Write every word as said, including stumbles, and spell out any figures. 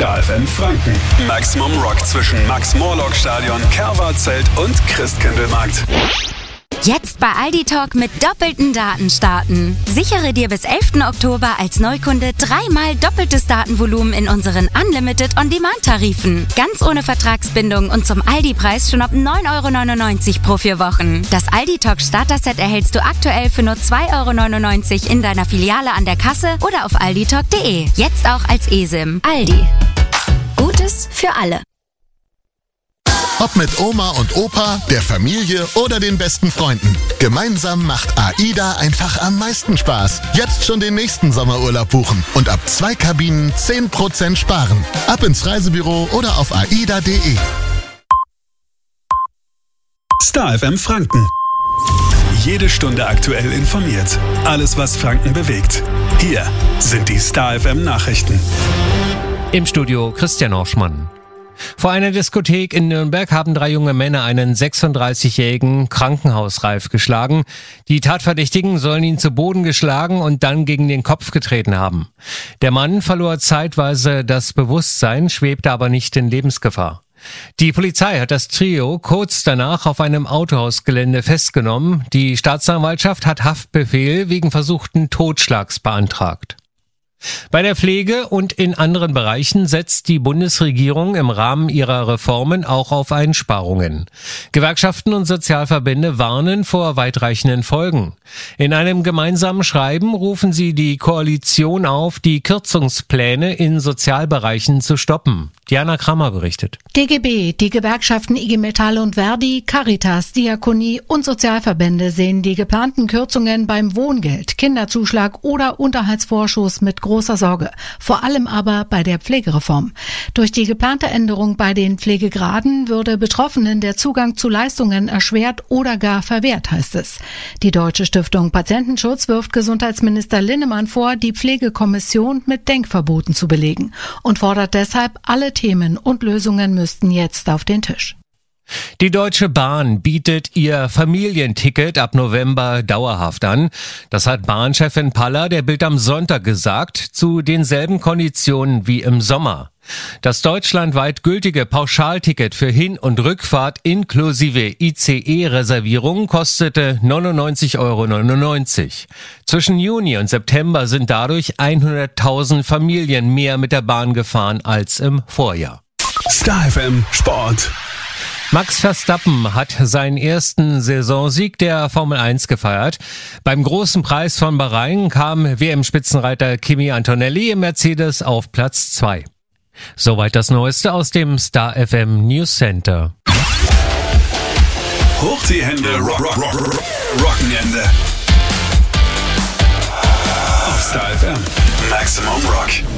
Star F M Franken. Maximum Rock zwischen Max-Morlock-Stadion, Kerwa-Zelt und Christkindlmarkt. Jetzt bei Aldi Talk mit doppelten Daten starten. Sichere dir bis elften Oktober als Neukunde dreimal doppeltes Datenvolumen in unseren Unlimited On-Demand-Tarifen. Ganz ohne Vertragsbindung und zum Aldi-Preis schon ab neun Euro neunundneunzig pro vier Wochen. Das Aldi Talk Starter-Set erhältst du aktuell für nur zwei Euro neunundneunzig in deiner Filiale an der Kasse oder auf alditalk punkt de. Jetzt auch als eSIM. Aldi. Gutes für alle. Ob mit Oma und Opa, der Familie oder den besten Freunden. Gemeinsam macht AIDA einfach am meisten Spaß. Jetzt schon den nächsten Sommerurlaub buchen und ab zwei Kabinen zehn Prozent sparen. Ab ins Reisebüro oder auf aida punkt de. Star F M Franken. Jede Stunde aktuell informiert. Alles, was Franken bewegt. Hier sind die Star F M Nachrichten. Im Studio Christian Orschmann. Vor einer Diskothek in Nürnberg haben drei junge Männer einen sechsunddreißigjährigen krankenhausreif geschlagen. Die Tatverdächtigen sollen ihn zu Boden geschlagen und dann gegen den Kopf getreten haben. Der Mann verlor zeitweise das Bewusstsein, schwebte aber nicht in Lebensgefahr. Die Polizei hat das Trio kurz danach auf einem Autohausgelände festgenommen. Die Staatsanwaltschaft hat Haftbefehl wegen versuchten Totschlags beantragt. Bei der Pflege und in anderen Bereichen setzt die Bundesregierung im Rahmen ihrer Reformen auch auf Einsparungen. Gewerkschaften und Sozialverbände warnen vor weitreichenden Folgen. In einem gemeinsamen Schreiben rufen sie die Koalition auf, die Kürzungspläne in Sozialbereichen zu stoppen. Diana Krammer berichtet. D G B, die Gewerkschaften I G Metall und Verdi, Caritas, Diakonie und Sozialverbände sehen die geplanten Kürzungen beim Wohngeld, Kinderzuschlag oder Unterhaltsvorschuss mit großer Sorge. Vor allem aber bei der Pflegereform. Durch die geplante Änderung bei den Pflegegraden würde Betroffenen der Zugang zu Leistungen erschwert oder gar verwehrt, heißt es. Die Deutsche Stiftung Patientenschutz wirft Gesundheitsminister Linnemann vor, die Pflegekommission mit Denkverboten zu belegen und fordert deshalb, alle Themen und Lösungen müssten jetzt auf den Tisch. Die Deutsche Bahn bietet ihr Familienticket ab November dauerhaft an. Das hat Bahnchefin Paller der Bild am Sonntag gesagt, zu denselben Konditionen wie im Sommer. Das deutschlandweit gültige Pauschalticket für Hin- und Rückfahrt inklusive I C E-Reservierung kostete neunundneunzig Euro neunundneunzig. Zwischen Juni und September sind dadurch hunderttausend Familien mehr mit der Bahn gefahren als im Vorjahr. Star F M Sport. Max Verstappen hat seinen ersten Saisonsieg der Formel eins gefeiert. Beim großen Preis von Bahrain kam W M-Spitzenreiter Kimi Antonelli im Mercedes auf Platz zwei. Soweit das Neueste aus dem Star F M News Center. Hoch die Hände, rock, rock, rock, Rockenende. Auf Star F M. Maximum Rock.